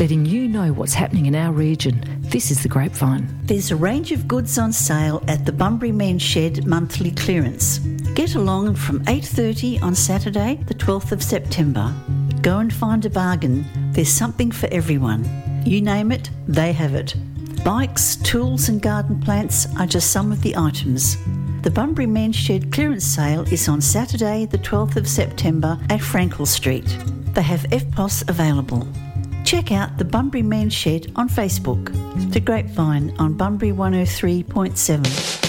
letting you know what's happening in our region. This is The Grapevine. There's a range of goods on sale at the Bunbury Men's Shed monthly clearance. Get along from 8:30 on Saturday, the 12th of September. Go and find a bargain. There's something for everyone. You name it, they have it. Bikes, tools and garden plants are just some of the items. The Bunbury Men's Shed clearance sale is on Saturday, the 12th of September at Frankel Street. They have FPOS available. Check out the Bunbury Men's Shed on Facebook. The Grapevine on Bunbury 103.7.